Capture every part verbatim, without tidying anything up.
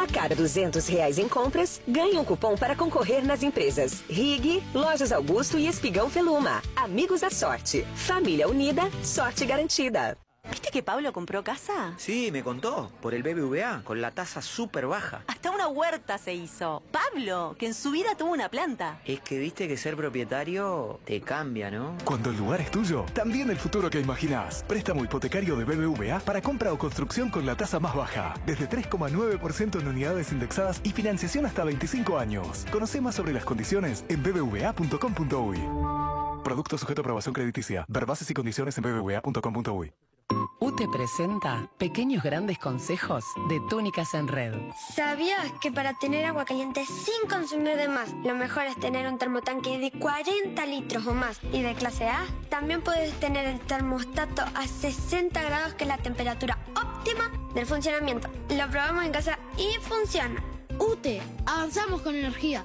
cada duzentos reais em compras, ganhe um cupom para concorrer nas empresas Rig, Lojas Augusto e Espigão Feluma. Amigos da sorte. Família unida, sorte garantida. ¿Viste que Pablo compró casa? Sí, me contó, por el B B V A, con la tasa súper baja. Hasta una huerta se hizo. Pablo, que en su vida tuvo una planta. Es que viste que ser propietario te cambia, ¿no? Cuando el lugar es tuyo, también el futuro que imaginás. Préstamo hipotecario de B B V A para compra o construcción con la tasa más baja. Desde tres coma nueve por ciento en unidades indexadas y financiación hasta veinticinco años. Conoce más sobre las condiciones en b b v a punto com punto u y. Producto sujeto a aprobación crediticia. Ver bases y condiciones en b b v a punto com punto u y. U T E presenta pequeños grandes consejos de Túnicas en Red. ¿Sabías que para tener agua caliente sin consumir de más, lo mejor es tener un termotanque de cuarenta litros o más y de clase A? También puedes tener el termostato a sesenta grados, que es la temperatura óptima del funcionamiento. Lo probamos en casa y funciona. U T E, avanzamos con energía.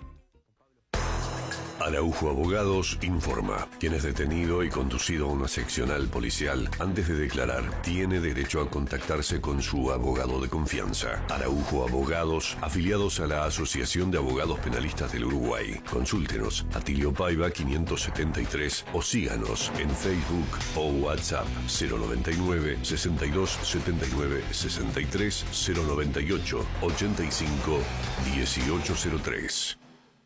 Araujo Abogados informa. Quien es detenido y conducido a una seccional policial antes de declarar tiene derecho a contactarse con su abogado de confianza. Araujo Abogados, afiliados a la Asociación de Abogados Penalistas del Uruguay. Consúltenos a Tilio Paiva quinientos setenta y tres o síganos en Facebook o WhatsApp cero noventa y nueve, sesenta y dos, setenta y nueve, sesenta y tres, cero noventa y ocho, ochenta y cinco, dieciocho cero tres.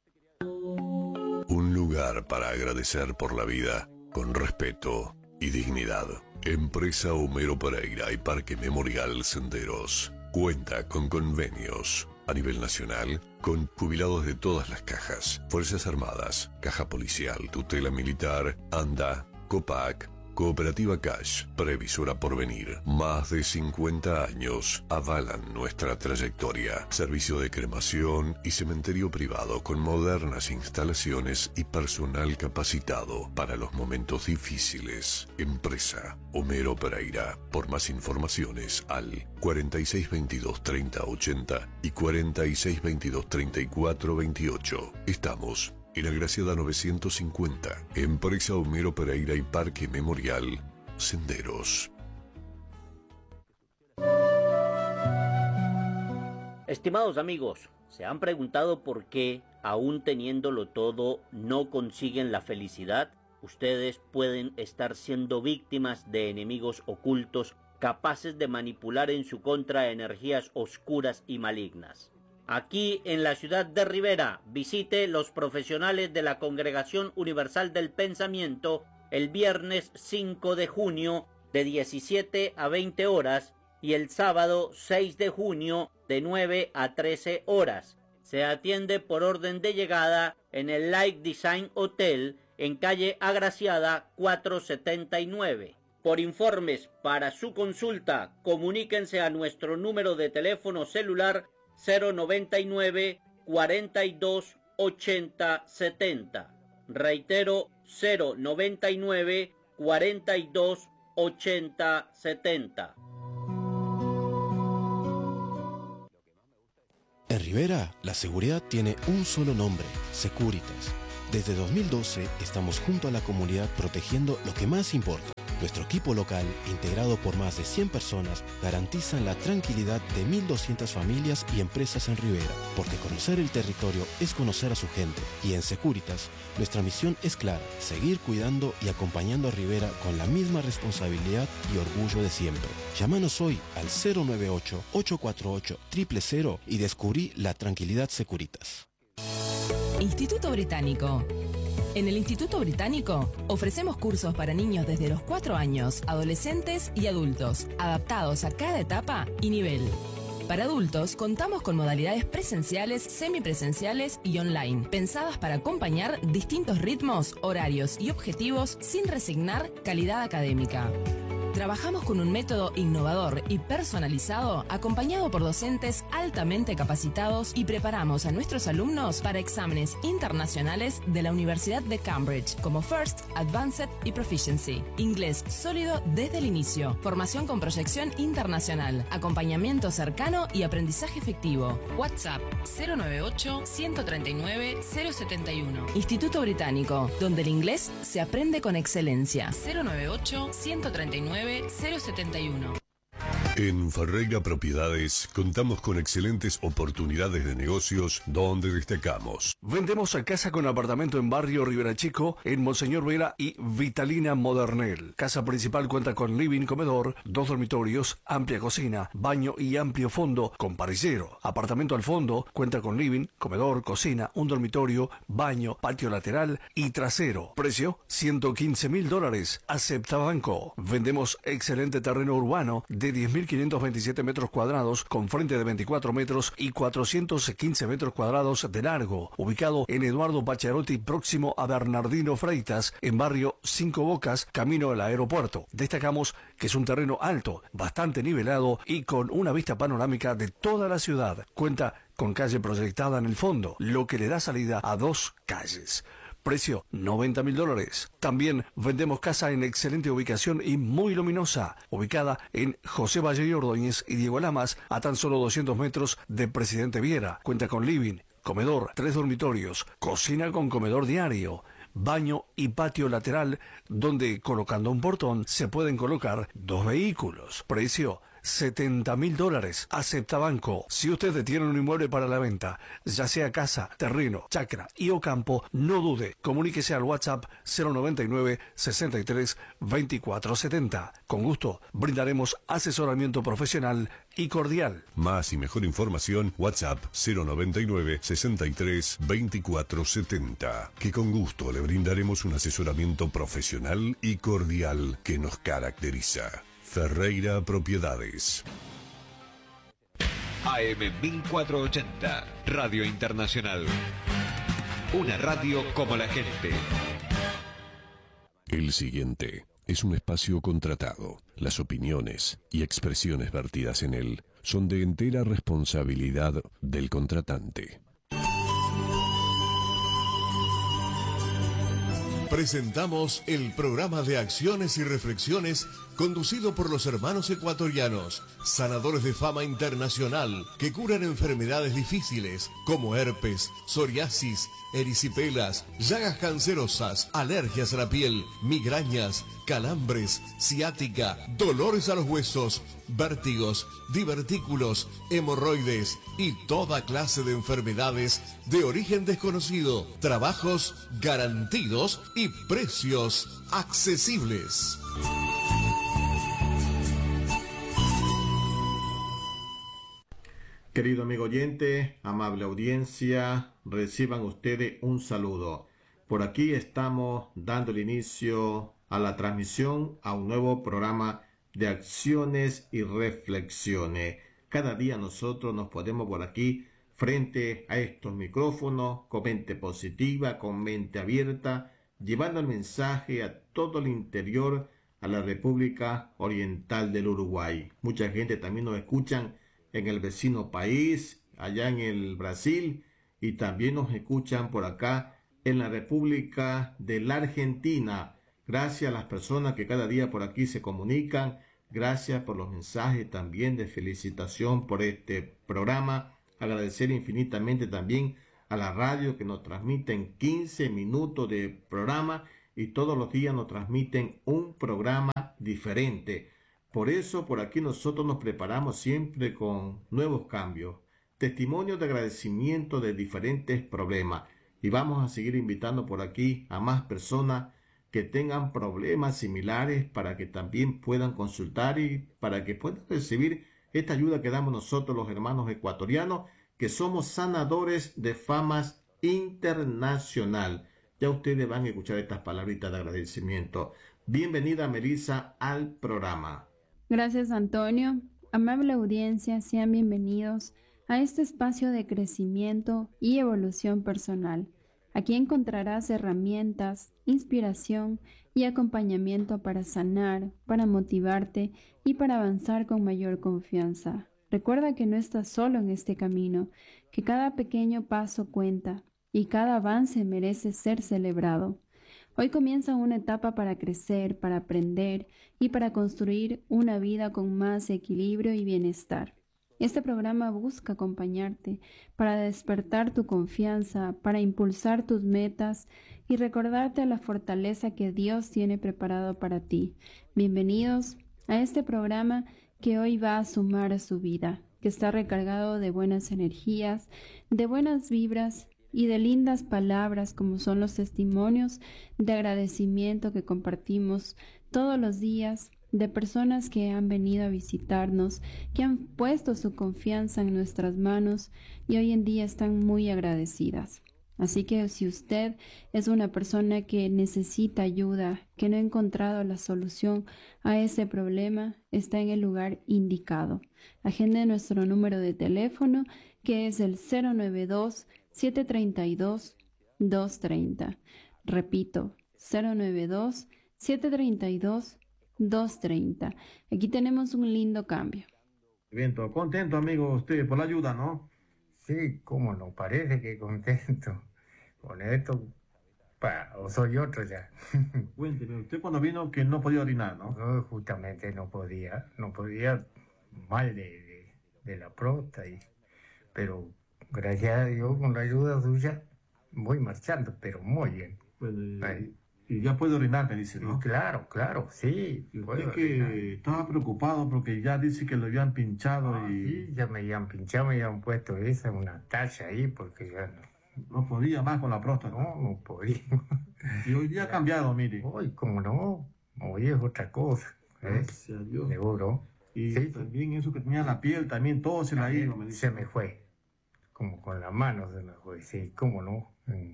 Un lugar para agradecer por la vida con respeto y dignidad. Empresa Homero Pereira y Parque Memorial Senderos. Cuenta con convenios a nivel nacional con jubilados de todas las cajas. Fuerzas Armadas, Caja Policial, Tutela Militar, ANDA, COPAC, Cooperativa Cash, Previsora Porvenir. Más de cincuenta años avalan nuestra trayectoria. Servicio de cremación y cementerio privado con modernas instalaciones y personal capacitado para los momentos difíciles. Empresa Homero Pereira. Por más informaciones al cuarenta y seis veintidós treinta ochenta y cuarenta y seis veintidós treinta y cuatro veintiocho. Estamos en Agraciada novecientos cincuenta, Empresa Homero Pereira y Parque Memorial Senderos. Estimados amigos, ¿se han preguntado por qué, aún teniéndolo todo, no consiguen la felicidad? Ustedes pueden estar siendo víctimas de enemigos ocultos capaces de manipular en su contra energías oscuras y malignas. Aquí en la ciudad de Rivera, visite los profesionales de la Congregación Universal del Pensamiento el viernes cinco de junio de diecisiete a veinte horas y el sábado seis de junio de nueve a trece horas. Se atiende por orden de llegada en el Light Design Hotel en calle Agraciada cuatrocientos setenta y nueve. Por informes para su consulta, comuníquense a nuestro número de teléfono celular cero noventa y nueve, cuarenta y dos, ochenta, setenta. Reitero, cero noventa y nueve, cuarenta y dos, ochenta, setenta. En Rivera, la seguridad tiene un solo nombre, Securitas. Desde dos mil doce estamos junto a la comunidad protegiendo lo que más importa. Nuestro equipo local, integrado por más de cien personas, garantizan la tranquilidad de mil doscientas familias y empresas en Rivera, porque conocer el territorio es conocer a su gente. Y en Securitas, nuestra misión es clara: seguir cuidando y acompañando a Rivera con la misma responsabilidad y orgullo de siempre. Llámanos hoy al cero nueve ocho, ocho cuatro ocho, cero cero cero y descubrí la tranquilidad Securitas. Instituto Británico. En el Instituto Británico ofrecemos cursos para niños desde los cuatro años, adolescentes y adultos, adaptados a cada etapa y nivel. Para adultos contamos con modalidades presenciales, semipresenciales y online, pensadas para acompañar distintos ritmos, horarios y objetivos sin resignar calidad académica. Trabajamos con un método innovador y personalizado, acompañado por docentes altamente capacitados, y preparamos a nuestros alumnos para exámenes internacionales de la Universidad de Cambridge, como First, Advanced y Proficiency. Inglés sólido desde el inicio, formación con proyección internacional, acompañamiento cercano y aprendizaje efectivo. WhatsApp cero nueve ocho, uno tres nueve, cero siete uno. Instituto Británico, donde el inglés se aprende con excelencia. cero nueve ocho, uno tres nueve, cero siete uno. En Ferreira Propiedades contamos con excelentes oportunidades de negocios donde destacamos. Vendemos a casa con apartamento en barrio Rivera Chico, en Monseñor Vera y Vitalina Modernel. Casa principal cuenta con living, comedor, dos dormitorios, amplia cocina, baño y amplio fondo con parrillero. Apartamento al fondo cuenta con living, comedor, cocina, un dormitorio, baño, patio lateral y trasero. Precio ciento quince mil dólares. Acepta banco. Vendemos excelente terreno urbano de diez mil quinientos veintisiete metros cuadrados con frente de veinticuatro metros y cuatrocientos quince metros cuadrados de largo, ubicado en Eduardo Pacharotti, próximo a Bernardino Freitas, en barrio Cinco Bocas, camino al aeropuerto. Destacamos que es un terreno alto, bastante nivelado y con una vista panorámica de toda la ciudad. Cuenta con calle proyectada en el fondo, lo que le da salida a dos calles. Precio noventa mil dólares. También vendemos casa en excelente ubicación y muy luminosa, ubicada en José Valle y Ordóñez y Diego Lamas, a tan solo doscientos metros de Presidente Viera. Cuenta con living, comedor, tres dormitorios, cocina con comedor diario, baño y patio lateral, donde colocando un portón se pueden colocar dos vehículos. Precio setenta mil dólares. Acepta banco. Si usted tiene un inmueble para la venta, ya sea casa, terreno, chacra y o campo, no dude. Comuníquese al WhatsApp cero noventa y nueve, sesenta y tres, veinticuatro setenta. Con gusto brindaremos asesoramiento profesional y cordial. Más y mejor información, WhatsApp cero noventa y nueve, sesenta y tres, veinticuatro setenta. Que con gusto le brindaremos un asesoramiento profesional y cordial que nos caracteriza. Ferreira Propiedades. A M mil cuatrocientos ochenta, Radio Internacional. Una radio como la gente. El siguiente es un espacio contratado. Las opiniones y expresiones vertidas en él son de entera responsabilidad del contratante. Presentamos el programa de acciones y reflexiones conducido por los hermanos ecuatorianos, sanadores de fama internacional que curan enfermedades difíciles como herpes, psoriasis, erisipelas, llagas cancerosas, alergias a la piel, migrañas, calambres, ciática, dolores a los huesos, vértigos, divertículos, hemorroides y toda clase de enfermedades de origen desconocido. Trabajos garantidos y precios accesibles. Querido amigo oyente, amable audiencia, reciban ustedes un saludo. Por aquí estamos dando el inicio a la transmisión a un nuevo programa de acciones y reflexiones. Cada día nosotros nos ponemos por aquí frente a estos micrófonos con mente positiva, con mente abierta, llevando el mensaje a todo el interior, a la República Oriental del Uruguay. Mucha gente también nos escuchan en el vecino país, allá en el Brasil, y también nos escuchan por acá en la República de la Argentina. Gracias a las personas que cada día por aquí se comunican, gracias por los mensajes también de felicitación por este programa. Agradecer infinitamente también a la radio que nos transmiten quince minutos de programa y todos los días nos transmiten un programa diferente. Por eso por aquí nosotros nos preparamos siempre con nuevos cambios, testimonios de agradecimiento de diferentes problemas, y vamos a seguir invitando por aquí a más personas que tengan problemas similares para que también puedan consultar y para que puedan recibir esta ayuda que damos nosotros los hermanos ecuatorianos, que somos sanadores de famas internacional. Ya ustedes van a escuchar estas palabritas de agradecimiento. Bienvenida, Melissa, al programa. Gracias, Antonio. Amable audiencia, sean bienvenidos a este espacio de crecimiento y evolución personal. Aquí encontrarás herramientas, inspiración y acompañamiento para sanar, para motivarte y para avanzar con mayor confianza. Recuerda que no estás solo en este camino, que cada pequeño paso cuenta y cada avance merece ser celebrado. Hoy comienza una etapa para crecer, para aprender y para construir una vida con más equilibrio y bienestar. Este programa busca acompañarte para despertar tu confianza, para impulsar tus metas y recordarte la fortaleza que Dios tiene preparado para ti. Bienvenidos a este programa que hoy va a sumar a su vida, que está recargado de buenas energías, de buenas vibras y de lindas palabras como son los testimonios de agradecimiento que compartimos todos los días de personas que han venido a visitarnos, que han puesto su confianza en nuestras manos y hoy en día están muy agradecidas. Así que si usted es una persona que necesita ayuda, que no ha encontrado la solución a ese problema, está en el lugar indicado. Agende nuestro número de teléfono, que es el cero nueve dos, siete tres dos, dos tres cero. Repito, cero nueve dos, siete tres dos, dos tres cero. Aquí tenemos un lindo cambio. Bien, todo contento, amigo, usted por la ayuda, ¿no? Sí, cómo no, parece que contento. Con esto, pa, o soy otro ya. Cuénteme, usted cuando vino que no podía orinar, ¿no? No, justamente no podía, no podía, mal de, de, de la próstata, y, pero gracias a Dios, con la ayuda suya, voy marchando, pero muy bien. Pues, Ahí. Y ya puede orinar, me dice, ¿no? Y claro, claro, sí. Y usted que orinar. Estaba preocupado porque ya dice que lo habían pinchado ah, y... Sí, ya me habían pinchado, me habían puesto esa, una tacha ahí, porque ya no... No podía más con la próstata. No, no podía. Y hoy día ha cambiado, mire. Hoy, cómo no, hoy es otra cosa. ¿eh? Gracias a Dios. Seguro. Y sí, también eso que tenía la piel, también todo se le ha ido, me dice. Se me fue. Como con la mano se me fue, sí, cómo no.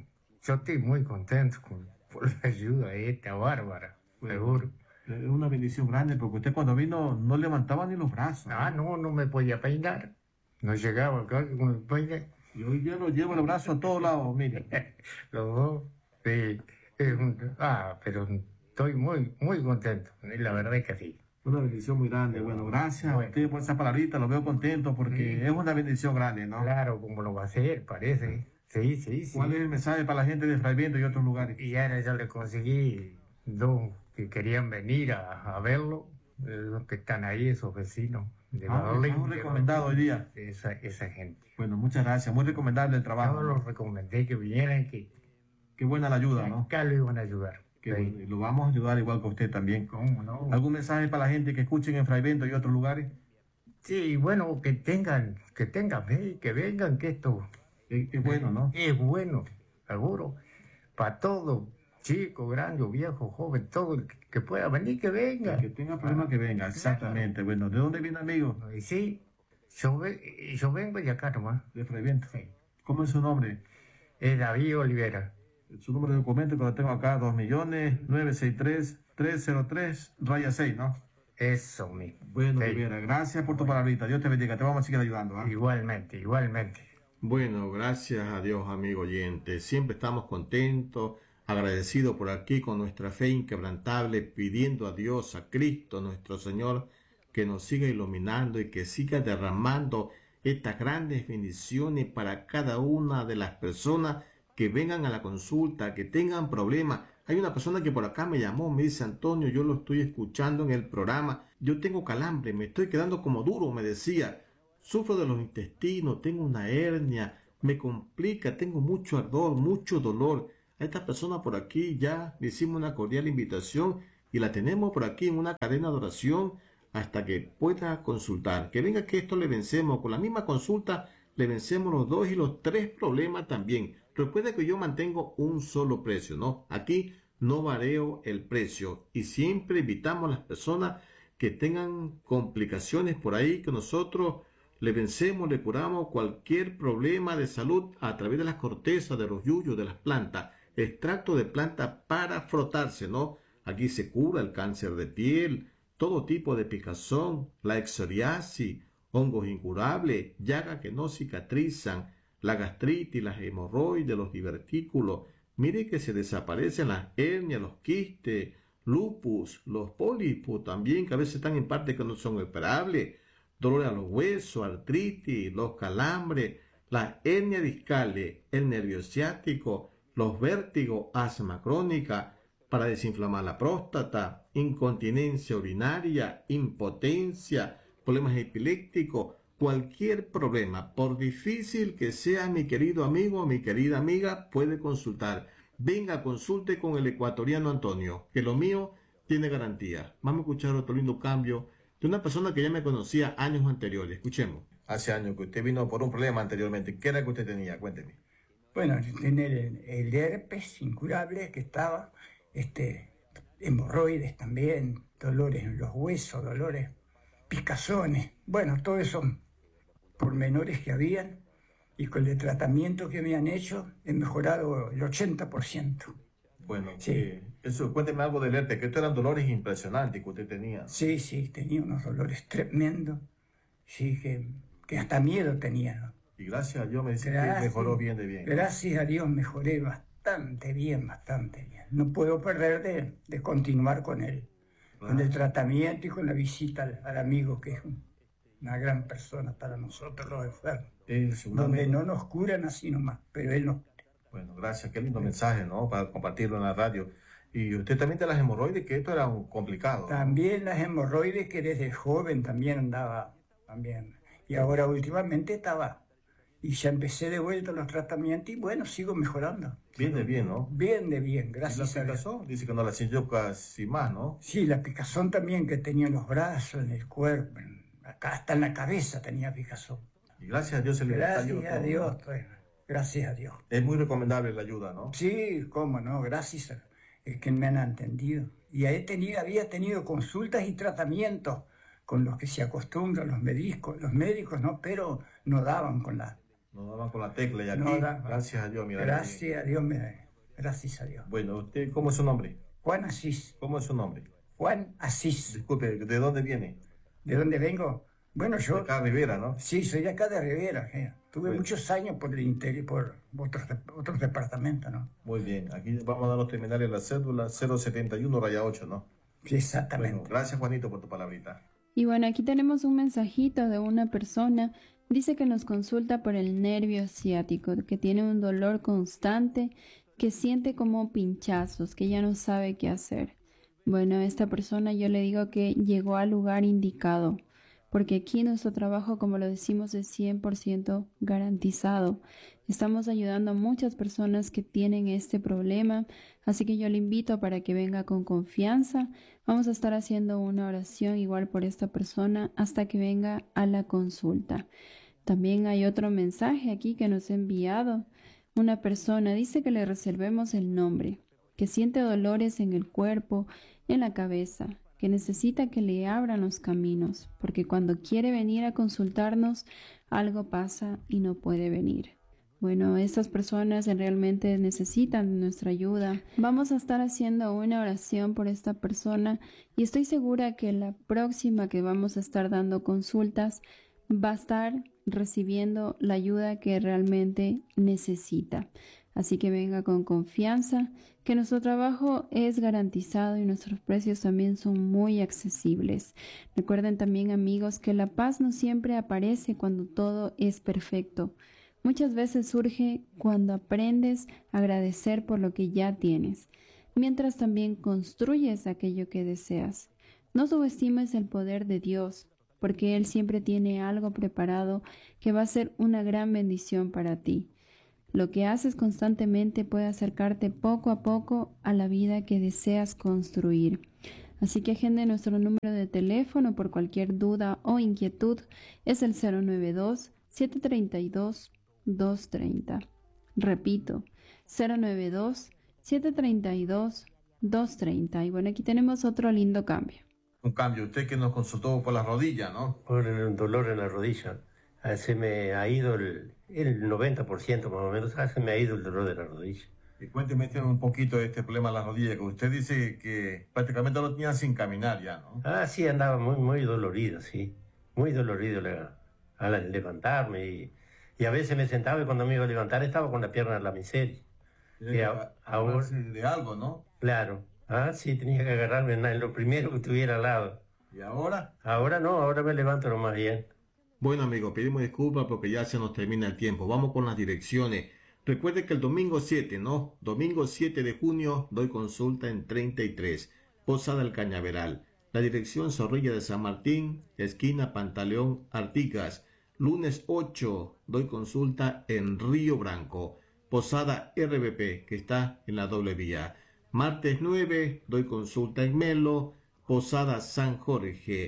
Yo estoy muy contento con, por la ayuda esta bárbara, bueno, seguro. Es una bendición grande porque usted cuando vino no levantaba ni los brazos. Ah, no, no me podía peinar. No llegaba acá con el peine. Y hoy ya lo llevo el brazo a todos lados, mire. Los dos, sí. Es un, ah, pero estoy muy, muy contento. La verdad es que sí. Una bendición muy grande. Bueno, gracias bueno. a usted por esa palabrita. Lo veo contento porque sí. es una bendición grande, ¿no? Claro, como lo va a hacer, parece. Sí, sí, sí. ¿Cuál es el mensaje para la gente de Fray Bento y otros lugares? Y ahora ya le conseguí dos que querían venir a, a verlo. Los que están ahí, esos vecinos. De ah, Berlín, muy recomendado hoy día. Esa, esa gente. Bueno, muchas gracias. Muy recomendable el trabajo. Yo los recomendé que vinieran, que... Qué buena la ayuda, ¿no? Acá lo iban a ayudar. Que bueno, lo vamos a ayudar igual que usted también. ¿Cómo no? ¿Algún mensaje para la gente que escuchen en Fray Bento y otros lugares? Sí, bueno, que tengan, que tengan fe, que vengan, que esto... Es, es bueno, ¿no? Es bueno, seguro. Para todo, chico, grande, viejo, joven, todo el que pueda venir, que venga. El que tenga problema, que venga, exactamente. Claro. Bueno, ¿de dónde viene, amigo? Sí, yo, yo vengo de acá nomás. ¿De Fray Bento? Sí. ¿Cómo es su nombre? Es David Olivera. Su número de documento que lo tengo acá, dos millones novecientos sesenta y tres, trescientos tres, raya seis, ¿no? Eso mismo. Bueno, sí. Olivera, gracias por tu palabrita. Dios te bendiga, te vamos a seguir ayudando. ¿eh? Igualmente, igualmente. Bueno, gracias a Dios, amigo oyente. Siempre estamos contentos, agradecidos por aquí con nuestra fe inquebrantable, pidiendo a Dios, a Cristo, nuestro Señor, que nos siga iluminando y que siga derramando estas grandes bendiciones para cada una de las personas que vengan a la consulta, que tengan problemas. Hay una persona que por acá me llamó, me dice: Antonio, yo lo estoy escuchando en el programa, yo tengo calambre, me estoy quedando como duro, me decía, sufro de los intestinos, tengo una hernia, me complica, tengo mucho ardor, mucho dolor. A esta persona por aquí ya le hicimos una cordial invitación y la tenemos por aquí en una cadena de oración hasta que pueda consultar. Que venga, que esto le vencemos, con la misma consulta le vencemos los dos y los tres problemas también. Recuerda que yo mantengo un solo precio, ¿no? Aquí no vareo el precio y siempre invitamos a las personas que tengan complicaciones por ahí, que nosotros le vencemos, le curamos cualquier problema de salud a través de las cortezas, de los yuyos, de las plantas, extracto de planta para frotarse, ¿no? Aquí se cura el cáncer de piel, todo tipo de picazón, la psoriasis, hongos incurables, llagas que no cicatrizan, la gastritis, las hemorroides, los divertículos. Mire que se desaparecen las hernias, los quistes, lupus, los pólipos también, que a veces están en partes que no son operables, dolores a los huesos, artritis, los calambres, las hernias discales, el nervio ciático, los vértigos, asma crónica, para desinflamar la próstata, incontinencia urinaria, impotencia, problemas epilépticos, cualquier problema, por difícil que sea, mi querido amigo, mi querida amiga, puede consultar. Venga, consulte con el ecuatoriano Antonio, que lo mío tiene garantía. Vamos a escuchar otro lindo cambio de una persona que ya me conocía años anteriores. Escuchemos. Hace años que usted vino por un problema anteriormente. ¿Qué era que usted tenía? Cuénteme. Bueno, tener el, el herpes incurable que estaba, este, hemorroides también, dolores en los huesos, dolores, picazones. Bueno, todos esos pormenores que habían y con el tratamiento que me han hecho he mejorado el ochenta por ciento. Bueno, sí. eh, eso, cuénteme algo del herpes, que estos eran dolores impresionantes que usted tenía. Sí, sí, tenía unos dolores tremendos, sí, que, que hasta miedo tenía, ¿no? Y gracias a Dios me dice que mejoró bien de bien. Gracias a Dios mejoré bastante bien, bastante bien. No puedo perder de, de continuar con él, claro, con el tratamiento y con la visita al, al amigo, que es una gran persona para nosotros los enfermos. Donde no nos curan así nomás, pero él nos... Bueno, gracias, qué lindo mensaje, ¿no? Para compartirlo en la radio. Y usted también de las hemorroides, que esto era un complicado, ¿no? También las hemorroides, que desde joven también andaba, también. Y ahora últimamente estaba... Y ya empecé de vuelta los tratamientos y bueno, sigo mejorando. Bien de bien, ¿no? Bien de bien, gracias a Dios. ¿Y la picazón? Dice que no la sintió casi más, ¿no? Sí, la picazón también que tenía en los brazos, en el cuerpo, en, acá hasta en la cabeza tenía picazón. Y gracias a Dios se le Gracias a Dios, ¿no? Pues, gracias a Dios. Es muy recomendable la ayuda, ¿no? Sí, cómo no, gracias a es que me han entendido. Y he tenido, había tenido consultas y tratamientos con los que se acostumbran los médicos, los médicos, ¿no? Pero no daban con la... No daban con la tecla y aquí, no da, gracias a Dios, mira. Gracias a Dios, mira, gracias a Dios. Bueno, usted, ¿cómo es su nombre? Juan Asís. ¿Cómo es su nombre? Juan Asís. Disculpe, ¿de dónde viene? ¿De dónde vengo? Bueno, yo... De acá de Rivera, ¿no? Sí, soy de acá de Rivera. Eh. Tuve bueno. muchos años por el interior, por otros, otros departamentos, ¿no? Muy bien, aquí vamos a dar los terminales, la cédula cero setenta y uno raya ocho, ¿no? Sí, exactamente. Bueno, gracias, Juanito, por tu palabrita. Y bueno, aquí tenemos un mensajito de una persona. Dice que nos consulta por el nervio ciático, que tiene un dolor constante, que siente como pinchazos, que ya no sabe qué hacer. Bueno, a esta persona yo le digo que llegó al lugar indicado, porque aquí nuestro trabajo, como lo decimos, es cien por ciento garantizado. Estamos ayudando a muchas personas que tienen este problema, así que yo le invito para que venga con confianza. Vamos a estar haciendo una oración igual por esta persona hasta que venga a la consulta. También hay otro mensaje aquí que nos ha enviado. Una persona dice que le reservemos el nombre, que siente dolores en el cuerpo, en la cabeza, que necesita que le abran los caminos, porque cuando quiere venir a consultarnos, algo pasa y no puede venir. Bueno, estas personas realmente necesitan nuestra ayuda. Vamos a estar haciendo una oración por esta persona y estoy segura que la próxima que vamos a estar dando consultas va a estar recibiendo la ayuda que realmente necesita. Así que venga con confianza, que nuestro trabajo es garantizado y nuestros precios también son muy accesibles. Recuerden también, amigos, que la paz no siempre aparece cuando todo es perfecto. Muchas veces surge cuando aprendes a agradecer por lo que ya tienes, mientras también construyes aquello que deseas. No subestimes el poder de Dios, porque Él siempre tiene algo preparado que va a ser una gran bendición para ti. Lo que haces constantemente puede acercarte poco a poco a la vida que deseas construir. Así que agende nuestro número de teléfono por cualquier duda o inquietud. Es el cero nueve dos, siete tres dos, dos tres cero. Repito, cero nueve dos, siete tres dos, dos tres cero. Y bueno, aquí tenemos otro lindo cambio. Un cambio, usted que nos consultó por la rodilla, ¿no? Por el dolor en la rodilla. Se me ha ido el, el noventa por ciento más o menos, se me ha ido el dolor de la rodilla. Y cuénteme un poquito de este problema de la rodilla, que usted dice que prácticamente lo tenía sin caminar ya, ¿no? Ah, sí, andaba muy, muy dolorido, sí. Muy dolorido la, al levantarme. Y, y a veces me sentaba y cuando me iba a levantar estaba con la pierna en la miseria. Y a, ahora de algo, ¿no? Claro. Ah, sí, tenía que agarrarme en lo primero que estuviera al lado. ¿Y ahora? Ahora no, ahora me levanto nomás bien. Bueno, amigos, pedimos disculpas porque ya se nos termina el tiempo. Vamos con las direcciones. Recuerde que el domingo siete, ¿no? Domingo siete de junio doy consulta en treinta y tres, Posada El Cañaveral. La dirección Zorrilla de San Martín, esquina Pantaleón Artigas. Lunes ocho doy consulta en Río Branco, Posada R B P, que está en la doble vía. Martes nueve doy consulta en Melo, Posada San Jorge.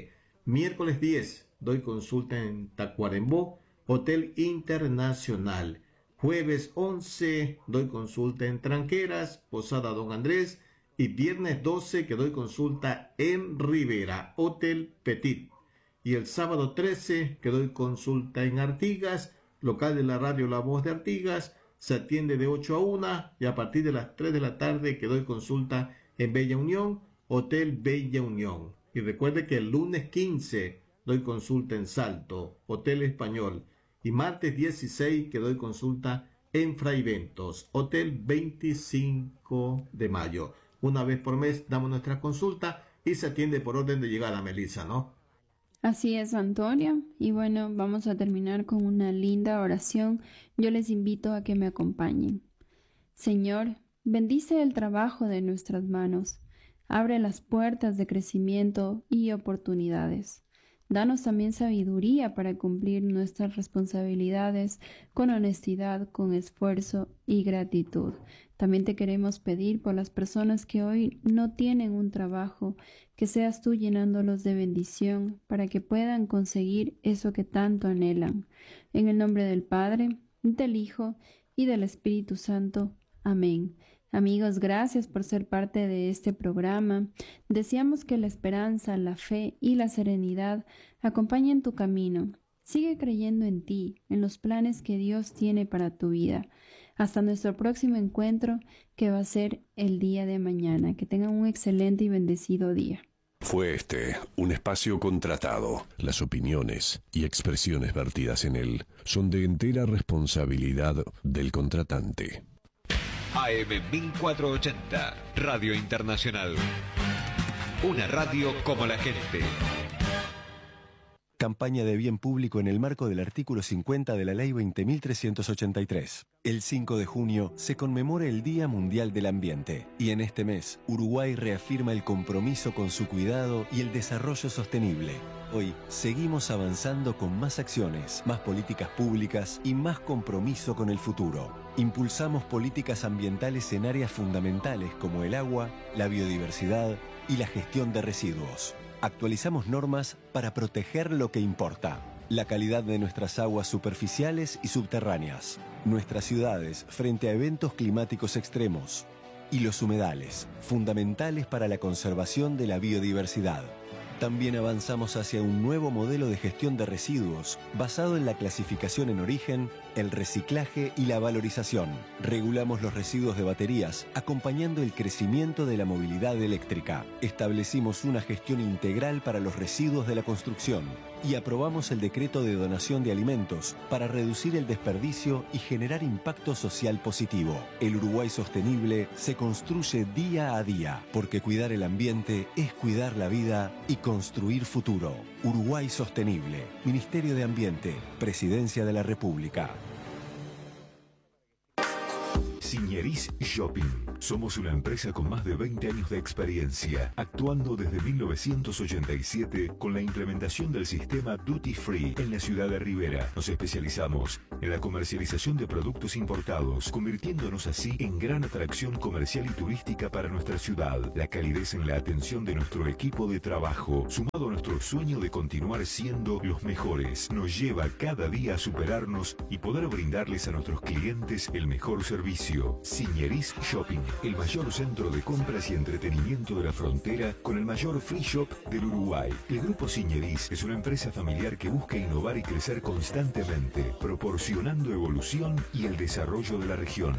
Miércoles diez, doy consulta en Tacuarembó, Hotel Internacional. Jueves once, doy consulta en Tranqueras, Posada Don Andrés. Y viernes doce, que doy consulta en Rivera, Hotel Petit. Y el sábado trece, que doy consulta en Artigas, local de la radio La Voz de Artigas. Se atiende de ocho a una y a partir de las tres de la tarde, que doy consulta en Bella Unión, Hotel Bella Unión. Y recuerde que el lunes quince doy consulta en Salto, Hotel Español. Y martes dieciséis, que doy consulta en Fraiventos, Hotel veinticinco de mayo. Una vez por mes damos nuestra consulta y se atiende por orden de llegada, Melissa, ¿no? Así es, Antonio. Y bueno, vamos a terminar con una linda oración. Yo les invito a que me acompañen. Señor, bendice el trabajo de nuestras manos. Abre las puertas de crecimiento y oportunidades. Danos también sabiduría para cumplir nuestras responsabilidades con honestidad, con esfuerzo y gratitud. También te queremos pedir por las personas que hoy no tienen un trabajo, que seas tú llenándolos de bendición para que puedan conseguir eso que tanto anhelan. En el nombre del Padre, del Hijo y del Espíritu Santo. Amén. Amigos, gracias por ser parte de este programa. Deseamos que la esperanza, la fe y la serenidad acompañen tu camino. Sigue creyendo en ti, en los planes que Dios tiene para tu vida. Hasta nuestro próximo encuentro, que va a ser el día de mañana. Que tengan un excelente y bendecido día. Fue este un espacio contratado. Las opiniones y expresiones vertidas en él son de entera responsabilidad del contratante. A M mil cuatrocientos ochenta, Radio Internacional. Una radio como la gente. Campaña de bien público en el marco del artículo cincuenta de la Ley veinte mil trescientos ochenta y tres. El cinco de junio se conmemora el Día Mundial del Ambiente y en este mes Uruguay reafirma el compromiso con su cuidado y el desarrollo sostenible. Hoy seguimos avanzando con más acciones, más políticas públicas y más compromiso con el futuro. Impulsamos políticas ambientales en áreas fundamentales como el agua, la biodiversidad y la gestión de residuos. Actualizamos normas para proteger lo que importa: la calidad de nuestras aguas superficiales y subterráneas, nuestras ciudades frente a eventos climáticos extremos y los humedales, fundamentales para la conservación de la biodiversidad. También avanzamos hacia un nuevo modelo de gestión de residuos basado en la clasificación en origen, el reciclaje y la valorización. Regulamos los residuos de baterías, acompañando el crecimiento de la movilidad eléctrica. Establecimos una gestión integral para los residuos de la construcción y aprobamos el decreto de donación de alimentos para reducir el desperdicio y generar impacto social positivo. El Uruguay sostenible se construye día a día, porque cuidar el ambiente es cuidar la vida y construir futuro. Uruguay sostenible. Ministerio de Ambiente. Presidencia de la República. Signeris Shopping. Somos una empresa con más de veinte años de experiencia, actuando desde mil novecientos ochenta y siete con la implementación del sistema Duty Free en la ciudad de Rivera. Nos especializamos en la comercialización de productos importados, convirtiéndonos así en gran atracción comercial y turística para nuestra ciudad. La calidez en la atención de nuestro equipo de trabajo, sumado a nuestro sueño de continuar siendo los mejores, nos lleva cada día a superarnos y poder brindarles a nuestros clientes el mejor servicio. Signeris Shopping, el mayor centro de compras y entretenimiento de la frontera con el mayor free shop del Uruguay. El Grupo Signeris es una empresa familiar que busca innovar y crecer constantemente, proporcionando evolución y el desarrollo de la región.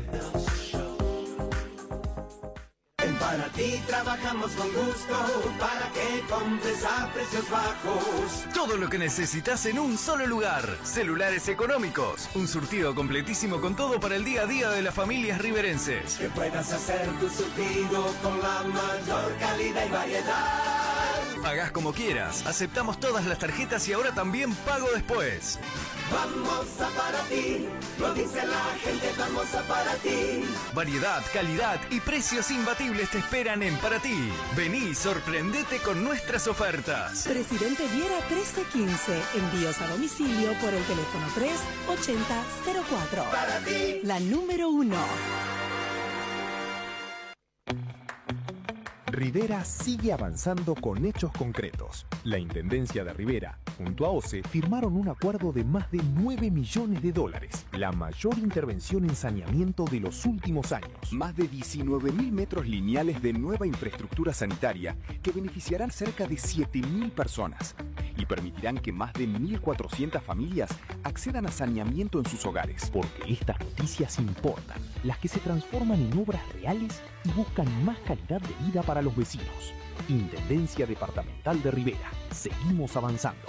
Para ti trabajamos con gusto, para que compres a precios bajos. Todo lo que necesitas en un solo lugar. Celulares económicos, un surtido completísimo con todo para el día a día de las familias riverenses. Que puedas hacer tu surtido con la mayor calidad y variedad. Pagás como quieras, aceptamos todas las tarjetas y ahora también pago después. Vamos a para ti, lo dice la gente, vamos a para ti. Variedad, calidad y precios imbatibles te esperan en Para Ti. Vení y sorprendete con nuestras ofertas. Presidente Viera trece quince, envíos a domicilio por el teléfono tres ochenta cero cuatro. Para ti, la número uno. Rivera sigue avanzando con hechos concretos. La Intendencia de Rivera, junto a O C E, firmaron un acuerdo de más de nueve millones de dólares, la mayor intervención en saneamiento de los últimos años. Más de diecinueve mil metros lineales de nueva infraestructura sanitaria que beneficiarán cerca de siete mil personas y permitirán que más de mil cuatrocientas familias accedan a saneamiento en sus hogares. Porque estas noticias importan, las que se transforman en obras reales y buscan más calidad de vida para los vecinos. Intendencia Departamental de Rivera. Seguimos avanzando.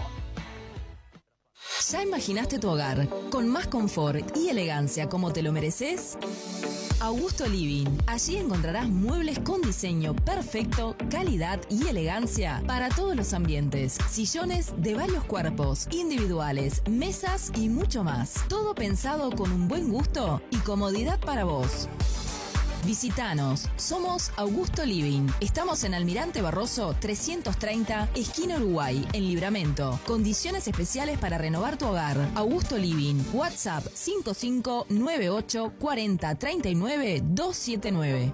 ¿Ya imaginaste tu hogar con más confort y elegancia como te lo mereces? Augusto Living. Allí encontrarás muebles con diseño perfecto, calidad y elegancia para todos los ambientes. Sillones de varios cuerpos, individuales, mesas y mucho más. Todo pensado con un buen gusto y comodidad para vos. Visítanos, somos Augusto Living. Estamos en Almirante Barroso trescientos treinta, esquina Uruguay, en Libramento. Condiciones especiales para renovar tu hogar. Augusto Living, WhatsApp cinco cinco nueve ocho cuatro cero tres nueve dos siete nueve.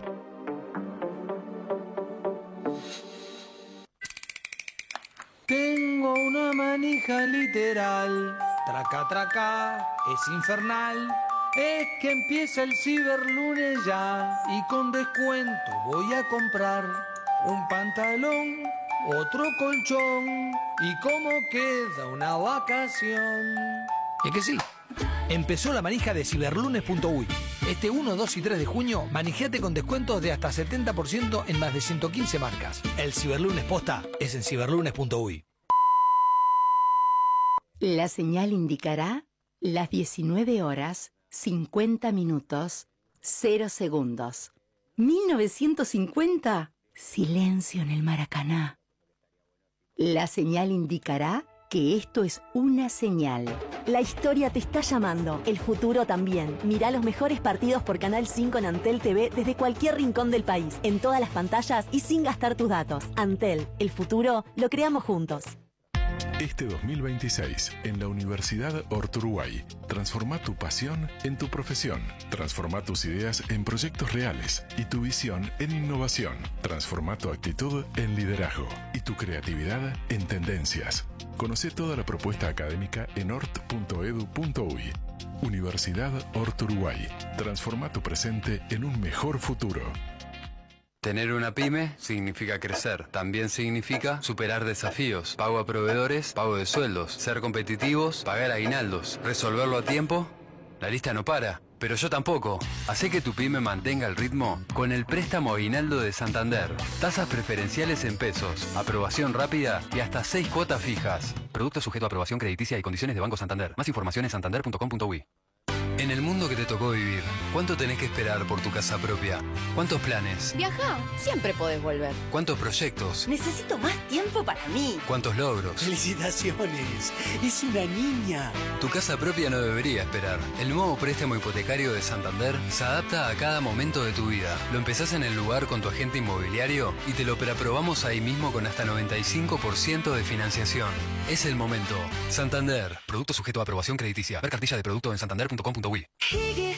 Tengo una manija literal, traca traca, es infernal. Es que empieza el ciberlunes ya y con descuento voy a comprar un pantalón, otro colchón y cómo queda una vacación. Es que sí, empezó la manija de ciberlunes punto uy. Este uno, dos y tres de junio manijate con descuentos de hasta setenta por ciento en más de ciento quince marcas. El ciberlunes posta es en ciberlunes punto uy. La señal indicará las diecinueve horas cincuenta minutos, cero segundos. mil novecientos cincuenta, silencio en el Maracaná. La señal indicará que esto es una señal. La historia te está llamando, el futuro también. Mirá los mejores partidos por Canal cinco en Antel T V desde cualquier rincón del país, en todas las pantallas y sin gastar tus datos. Antel, el futuro lo creamos juntos. Este dos mil veintiséis, en la Universidad Orturuguay, transforma tu pasión en tu profesión. Transforma tus ideas en proyectos reales y tu visión en innovación. Transforma tu actitud en liderazgo y tu creatividad en tendencias. Conoce toda la propuesta académica en ort punto edu punto uy. Universidad Orturuguay. Transforma tu presente en un mejor futuro. Tener una pyme significa crecer. También significa superar desafíos, pago a proveedores, pago de sueldos, ser competitivos, pagar aguinaldos, resolverlo a tiempo. La lista no para, pero yo tampoco. Hacé que tu pyme mantenga el ritmo con el préstamo aguinaldo de Santander. Tasas preferenciales en pesos, aprobación rápida y hasta seis cuotas fijas. Producto sujeto a aprobación crediticia y condiciones de Banco Santander. Más información en santander punto com punto uy. En el mundo que te tocó vivir, ¿cuánto tenés que esperar por tu casa propia? ¿Cuántos planes? Viajá, siempre podés volver. ¿Cuántos proyectos? Necesito más tiempo para mí. ¿Cuántos logros? ¡Felicitaciones! ¡Es una niña! Tu casa propia no debería esperar. El nuevo préstamo hipotecario de Santander se adapta a cada momento de tu vida. Lo empezás en el lugar con tu agente inmobiliario y te lo preaprobamos ahí mismo con hasta noventa y cinco por ciento de financiación. Es el momento. Santander. Producto sujeto a aprobación crediticia. Ver cartilla de producto en santander punto com punto uy.